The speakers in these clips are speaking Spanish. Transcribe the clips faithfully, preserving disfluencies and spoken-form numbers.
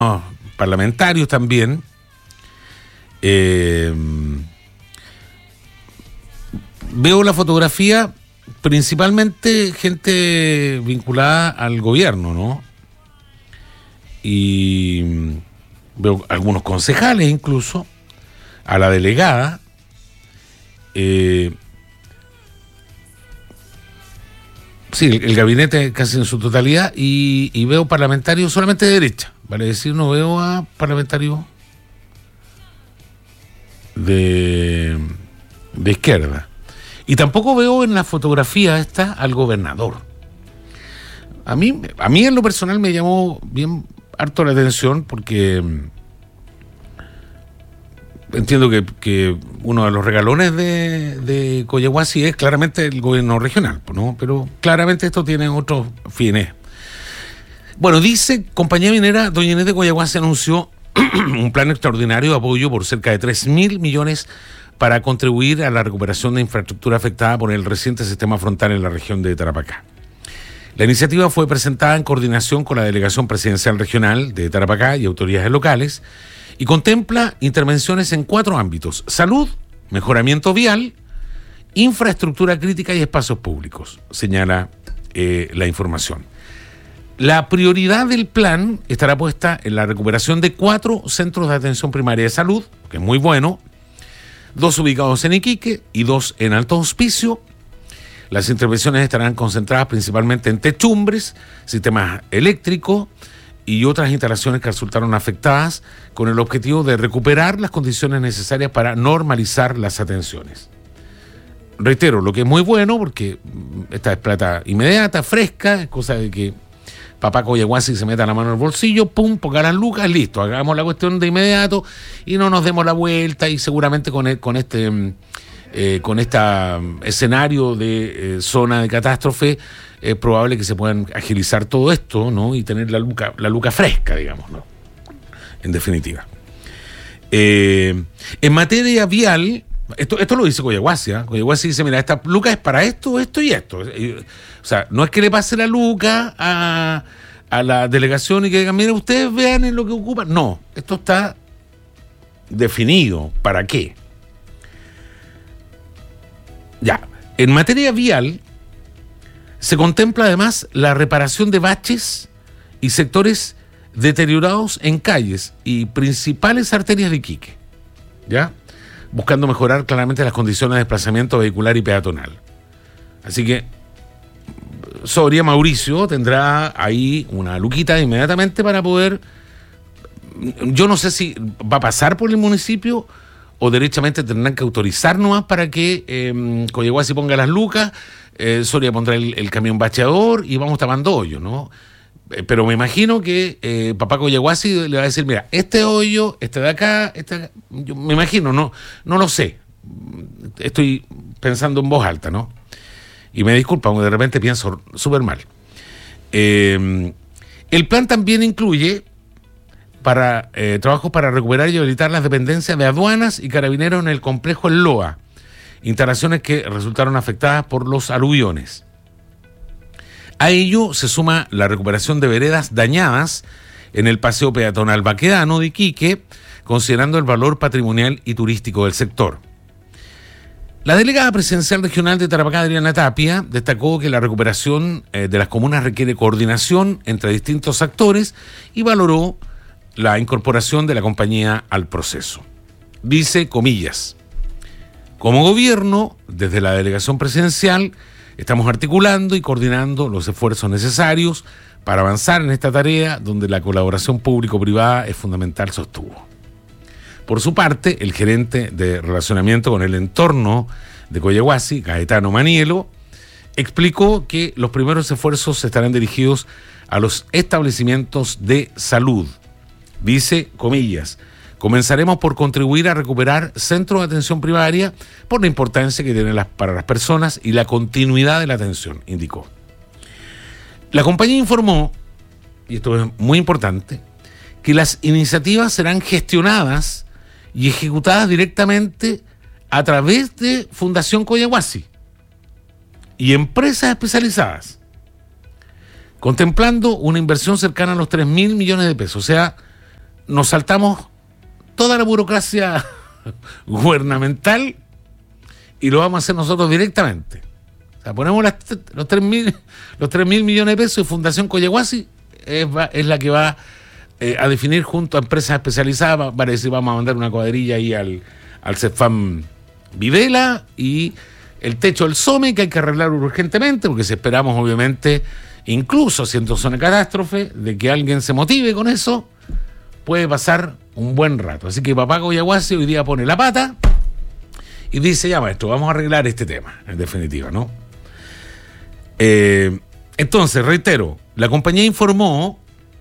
parlamentarios también. Eh, veo la fotografía principalmente gente vinculada al gobierno, ¿no? Y veo algunos concejales incluso, a la delegada. Eh, sí, el, el gabinete casi en su totalidad, y, y veo parlamentarios solamente de derecha, vale decir, no veo a parlamentarios de, de izquierda. Y tampoco veo en la fotografía esta al gobernador. A mí, a mí en lo personal me llamó bien harto la atención porque entiendo que, que uno de los regalones de, de Collahuasi es claramente el gobierno regional, ¿no? Pero claramente esto tiene otros fines. Bueno, dice Compañía Minera, doña Inés de Collahuasi anunció un plan extraordinario de apoyo por cerca de tres mil millones para contribuir a la recuperación de infraestructura afectada por el reciente sistema frontal en la región de Tarapacá. La iniciativa fue presentada en coordinación con la Delegación Presidencial Regional de Tarapacá y autoridades locales y contempla intervenciones en cuatro ámbitos: salud, mejoramiento vial, infraestructura crítica y espacios públicos, señala eh, la información. La prioridad del plan estará puesta en la recuperación de cuatro centros de atención primaria de salud, que es muy bueno, dos ubicados en Iquique y dos en Alto Hospicio. Las intervenciones estarán concentradas principalmente en techumbres, sistemas eléctricos y otras instalaciones que resultaron afectadas, con el objetivo de recuperar las condiciones necesarias para normalizar las atenciones. Reitero, lo que es muy bueno, porque esta es plata inmediata, fresca, es cosa de que papá Collahuasi se meta la mano en el bolsillo, pum, ponga las lucas, listo, hagamos la cuestión de inmediato y no nos demos la vuelta, y seguramente con, el, con este eh, con este escenario de eh, zona de catástrofe es probable que se puedan agilizar todo esto, ¿no? Y tener la luca, la luca fresca, digamos, ¿no? En definitiva. Eh, en materia vial, esto, esto lo dice Collahuasi, ¿eh? Collahuasi dice, mira, esta luca es para esto, esto y esto. O sea, no es que le pase la luca a, a la delegación y que digan, mire, ustedes vean en lo que ocupan. No, esto está definido. ¿Para qué? Ya, en materia vial se contempla además la reparación de baches y sectores deteriorados en calles y principales arterias de Iquique, ¿ya? Buscando mejorar claramente las condiciones de desplazamiento vehicular y peatonal. Así que Soria, Mauricio, tendrá ahí una luquita inmediatamente para poder, yo no sé si va a pasar por el municipio o derechamente tendrán que autorizar nomás para que eh, Collahuasi ponga las lucas, eh, Soria pondrá el, el camión bacheador y vamos tapando hoyos, ¿no? Eh, pero me imagino que eh, papá Collahuasi le va a decir, mira, este hoyo, este de acá, este de acá. Yo me imagino, no, no lo sé. Estoy pensando en voz alta, ¿no? Y me disculpa, porque de repente pienso súper mal. Eh, el plan también incluye para eh, trabajos para recuperar y habilitar las dependencias de aduanas y carabineros en el complejo El Loa, instalaciones que resultaron afectadas por los aluviones. A ello se suma la recuperación de veredas dañadas en el paseo peatonal Baquedano de Iquique, considerando el valor patrimonial y turístico del sector. La delegada presidencial regional de Tarapacá, Adriana Tapia, destacó que la recuperación eh, de las comunas requiere coordinación entre distintos actores y valoró la incorporación de la compañía al proceso. Dice, comillas, como gobierno, desde la delegación presidencial, estamos articulando y coordinando los esfuerzos necesarios para avanzar en esta tarea donde la colaboración público-privada es fundamental, sostuvo. Por su parte, el gerente de relacionamiento con el entorno de Collahuasi, Gaetano Manielo, explicó que los primeros esfuerzos estarán dirigidos a los establecimientos de salud. Dice, comillas, comenzaremos por contribuir a recuperar centros de atención primaria por la importancia que tienen las, para las personas y la continuidad de la atención, indicó. La compañía informó, y esto es muy importante, que las iniciativas serán gestionadas y ejecutadas directamente a través de Fundación Collahuasi y empresas especializadas, contemplando una inversión cercana a los tres mil millones de pesos, o sea, nos saltamos toda la burocracia gubernamental y lo vamos a hacer nosotros directamente. O sea, ponemos las, los tres mil los tres mil millones de pesos y Fundación Collahuasi es, es la que va eh, a definir junto a empresas especializadas. Va a decir, vamos a mandar una cuadrilla ahí al, al CEFAM Videla y el techo del SOME, que hay que arreglar urgentemente, porque si esperamos, obviamente, incluso si entonces es una catástrofe, de que alguien se motive con eso, puede pasar un buen rato. Así que papá Collahuasi hoy día pone la pata y dice, ya maestro, vamos a arreglar este tema, en definitiva, ¿no? Eh, entonces, reitero, la compañía informó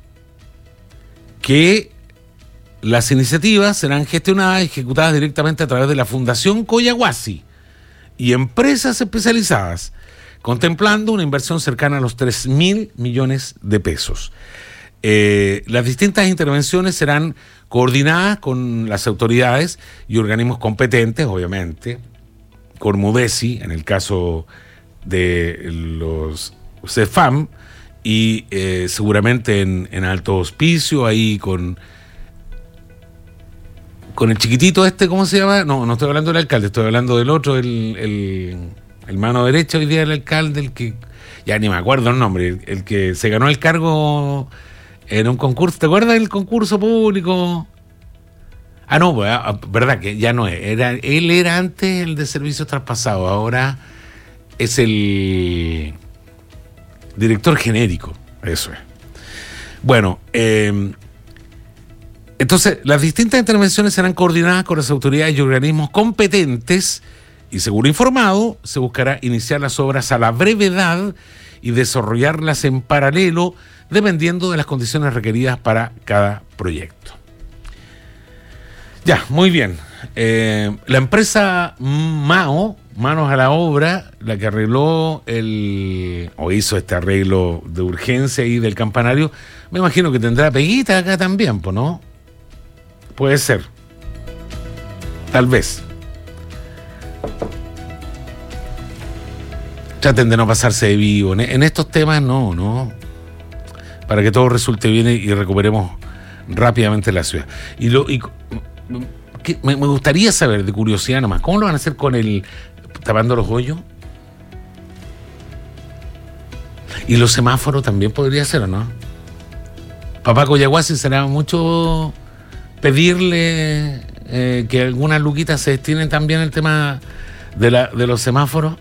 que las iniciativas serán gestionadas y ejecutadas directamente a través de la Fundación Collahuasi y empresas especializadas, contemplando una inversión cercana a los tres mil millones de pesos. Eh, las distintas intervenciones serán coordinadas con las autoridades y organismos competentes, obviamente, con Mudesi, en el caso de los CEFAM, y eh, seguramente en, en Alto Hospicio, ahí con, con el chiquitito este, ¿cómo se llama? No, no estoy hablando del alcalde, estoy hablando del otro, el, el, el mano derecha hoy día del alcalde, el que, ya ni me acuerdo el nombre, el, el que se ganó el cargo en un concurso. ¿Te acuerdas del concurso público? Ah, no, verdad que ya no es. Era, él era antes el de servicios traspasados, ahora es el director genérico. Eso es. Bueno, eh, entonces las distintas intervenciones serán coordinadas con las autoridades y organismos competentes y, según informado, se buscará iniciar las obras a la brevedad y desarrollarlas en paralelo, dependiendo de las condiciones requeridas para cada proyecto. Ya, muy bien. Eh, la empresa Mao, Manos a la Obra, la que arregló el, o hizo este arreglo de urgencia ahí del campanario, me imagino que tendrá peguita acá también, ¿no? Puede ser. Tal vez. Traten de no pasarse de vivo. En estos temas no, no. Para que todo resulte bien y recuperemos rápidamente la ciudad. Y, lo, y que, me, me gustaría saber, de curiosidad nomás, ¿cómo lo van a hacer con el tapando los hoyos? Y los semáforos también podría ser, ¿o no? Papá Collahuasi, será mucho pedirle eh, que algunas luquitas se destinen también al tema de, la, de los semáforos.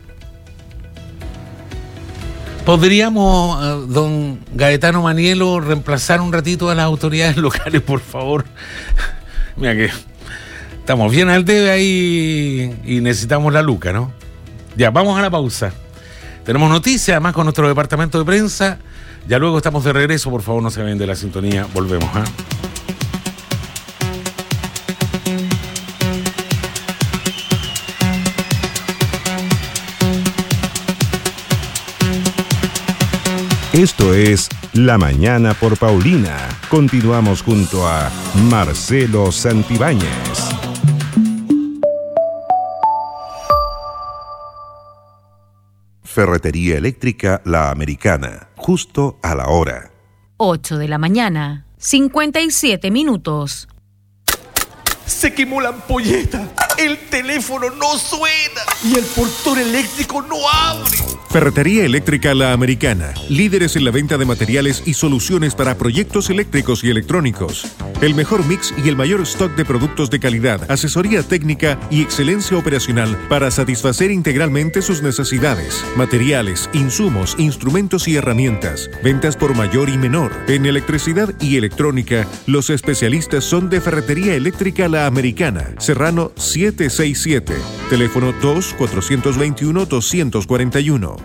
¿Podríamos, uh, don Gaetano Manielo, reemplazar un ratito a las autoridades locales, por favor? Mira que estamos bien al debe ahí y necesitamos la luca, ¿no? Ya, vamos a la pausa. Tenemos noticias, además, con nuestro departamento de prensa. Ya luego estamos de regreso, por favor, no se vayan de la sintonía. Volvemos, ¿eh? Esto es La Mañana por Paulina. Continuamos junto a Marcelo Santibáñez. Ferretería Eléctrica La Americana, justo a la hora. ocho de la mañana, cincuenta y siete minutos. Se quemó la ampolleta, el teléfono no suena y el portón eléctrico no abre. Ferretería Eléctrica La Americana, líderes en la venta de materiales y soluciones para proyectos eléctricos y electrónicos. El mejor mix y el mayor stock de productos de calidad, asesoría técnica y excelencia operacional para satisfacer integralmente sus necesidades. Materiales, insumos, instrumentos y herramientas. Ventas por mayor y menor. En electricidad y electrónica, los especialistas son de Ferretería Eléctrica La Americana, Serrano setecientos sesenta y siete, teléfono dos cuatro dos uno dos cuatro uno.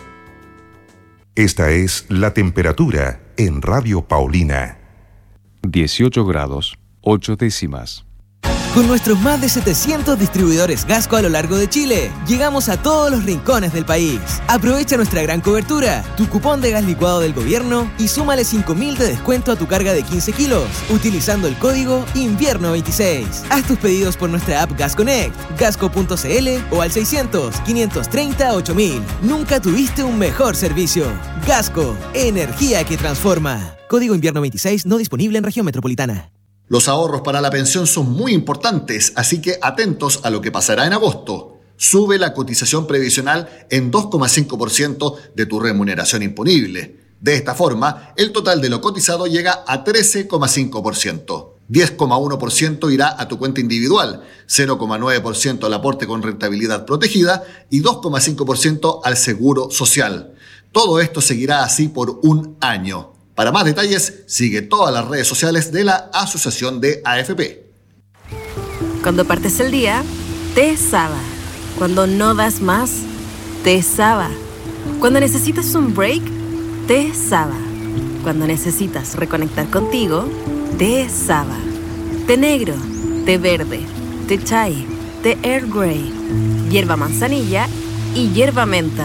Esta es la temperatura en Radio Paulina. dieciocho grados, ocho décimas. Con nuestros más de setecientos distribuidores Gasco a lo largo de Chile, llegamos a todos los rincones del país. Aprovecha nuestra gran cobertura, tu cupón de gas licuado del gobierno y súmale cinco mil de descuento a tu carga de quince kilos, utilizando el código invierno veintiséis. Haz tus pedidos por nuestra app Gas Connect, gasco punto cl o al seiscientos, quinientos treinta, ocho mil. Nunca tuviste un mejor servicio. Gasco, energía que transforma. Código invierno veintiséis no disponible en región metropolitana. Los ahorros para la pensión son muy importantes, así que atentos a lo que pasará en agosto. Sube la cotización previsional en dos coma cinco por ciento de tu remuneración imponible. De esta forma, el total de lo cotizado llega a trece coma cinco por ciento. diez coma uno por ciento irá a tu cuenta individual, cero coma nueve por ciento al aporte con rentabilidad protegida y dos coma cinco por ciento al seguro social. Todo esto seguirá así por un año. Para más detalles, sigue todas las redes sociales de la Asociación de A F P. Cuando partes el día, te Saba. Cuando no das más, te Saba. Cuando necesitas un break, te Saba. Cuando necesitas reconectar contigo, te Saba. Té negro, té verde, té chai, té Earl Grey, hierba manzanilla y hierba menta.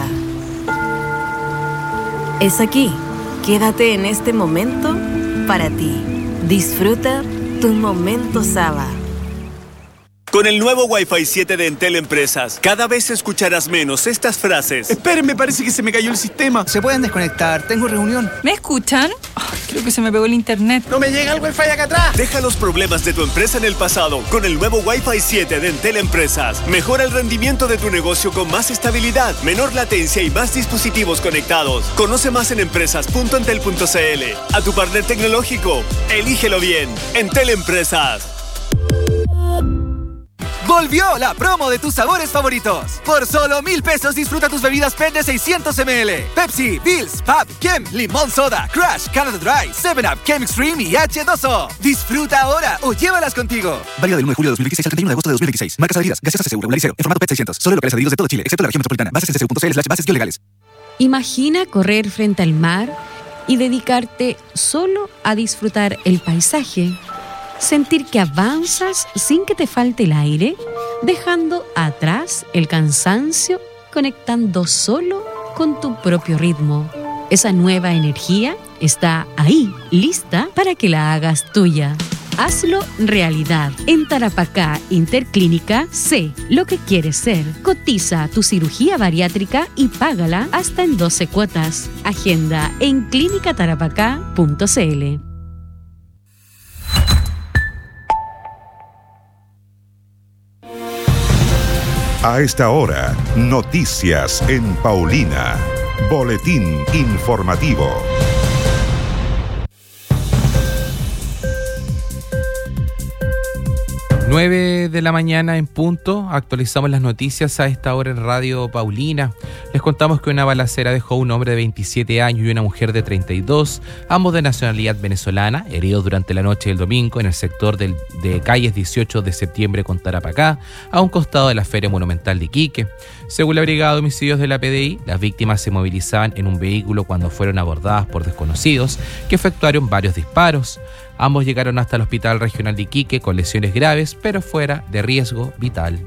Es aquí. Quédate en este momento para ti. Disfruta tu momento Saba. Con el nuevo Wi-Fi siete de Entel Empresas, cada vez escucharás menos estas frases. Esperen, me parece que se me cayó el sistema. Se pueden desconectar, tengo reunión. ¿Me escuchan? Oh, creo que se me pegó el internet. ¡No me llega el Wi-Fi acá atrás! Deja los problemas de tu empresa en el pasado con el nuevo Wi-Fi siete de Entel Empresas. Mejora el rendimiento de tu negocio con más estabilidad, menor latencia y más dispositivos conectados. Conoce más en empresas punto entel punto c l. A tu partner tecnológico, elígelo bien. Entel Empresas. Volvió la promo de tus sabores favoritos. Por solo mil pesos disfruta tus bebidas P E T de seiscientos mililitros. Pepsi, Bills, Pab, Kem, Limón Soda, Crush, Canada Dry, seven up, Kem Extreme y H dos O. Disfruta ahora o llévalas contigo. Válido del uno de julio de dos mil dieciséis al treinta y uno de agosto de dos mil veintiséis. Marcas adheridas. Gaseosa C C U Regular Liceo. En formato P E T seiscientos. Solo locales adheridos de todo Chile, excepto la región metropolitana. Bases en c c u punto c l slash bases legales. Imagina correr frente al mar y dedicarte solo a disfrutar el paisaje. Sentir que avanzas sin que te falte el aire, dejando atrás el cansancio, conectando solo con tu propio ritmo. Esa nueva energía está ahí, lista para que la hagas tuya. Hazlo realidad. En Tarapacá Interclínica, sé lo que quieres ser. Cotiza tu cirugía bariátrica y págala hasta en doce cuotas. Agenda en clínica tarapacá punto c l. A esta hora, noticias en Paulina. Boletín informativo. nueve de la mañana en punto, actualizamos las noticias a esta hora en Radio Paulina. Les contamos que una balacera dejó un hombre de veintisiete años y una mujer de treinta y dos, ambos de nacionalidad venezolana, heridos durante la noche del domingo en el sector del, de calles dieciocho de septiembre con Tarapacá, a un costado de la Feria Monumental de Iquique. Según la Brigada de Homicidios de la P D I, las víctimas se movilizaban en un vehículo cuando fueron abordadas por desconocidos que efectuaron varios disparos. Ambos llegaron hasta el Hospital Regional de Iquique con lesiones graves, pero fuera de riesgo vital.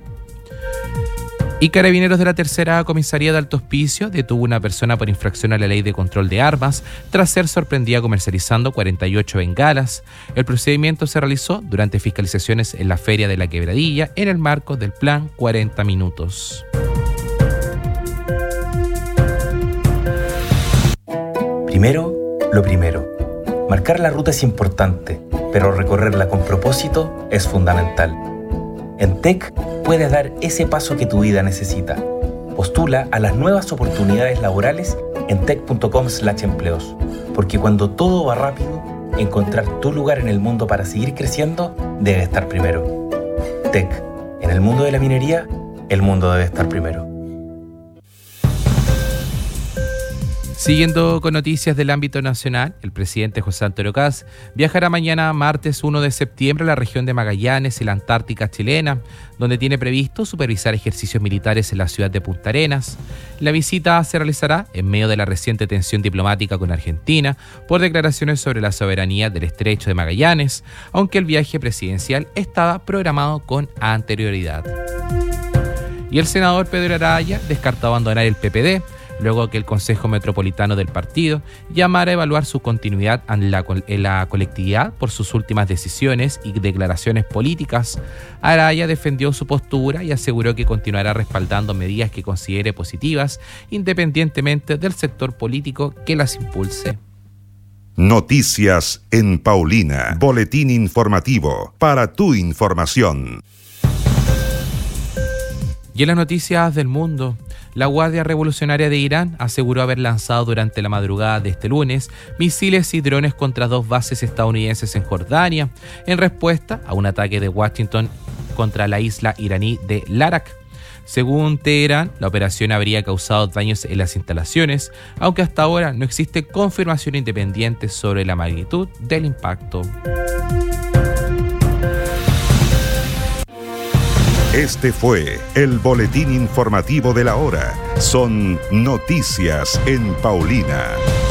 Y Carabineros de la Tercera Comisaría de Alto Hospicio detuvo a una persona por infracción a la Ley de Control de Armas tras ser sorprendida comercializando cuarenta y ocho bengalas. El procedimiento se realizó durante fiscalizaciones en la Feria de la Quebradilla en el marco del Plan cuarenta minutos. Primero, lo primero. Marcar la ruta es importante, pero recorrerla con propósito es fundamental. En T E C puedes dar ese paso que tu vida necesita. Postula a las nuevas oportunidades laborales en tec punto com slash empleos, porque cuando todo va rápido, encontrar tu lugar en el mundo para seguir creciendo debe estar primero. T E C, en el mundo de la minería, el mundo debe estar primero. Siguiendo con noticias del ámbito nacional, el presidente José Antonio Kast viajará mañana martes uno de septiembre a la región de Magallanes y la Antártica chilena, donde tiene previsto supervisar ejercicios militares en la ciudad de Punta Arenas. La visita se realizará en medio de la reciente tensión diplomática con Argentina por declaraciones sobre la soberanía del Estrecho de Magallanes, aunque el viaje presidencial estaba programado con anterioridad. Y el senador Pedro Araya descartó abandonar el P P D, luego que el Consejo Metropolitano del partido llamara a evaluar su continuidad en la, en la colectividad por sus últimas decisiones y declaraciones políticas. Araya defendió su postura y aseguró que continuará respaldando medidas que considere positivas, independientemente del sector político que las impulse. Noticias en Paulina. Boletín informativo para tu información. Y en las noticias del mundo, la Guardia Revolucionaria de Irán aseguró haber lanzado durante la madrugada de este lunes misiles y drones contra dos bases estadounidenses en Jordania, en respuesta a un ataque de Washington contra la isla iraní de Larak. Según Teherán, la operación habría causado daños en las instalaciones, aunque hasta ahora no existe confirmación independiente sobre la magnitud del impacto. Este fue el boletín informativo de la hora. Son Noticias en Paulina.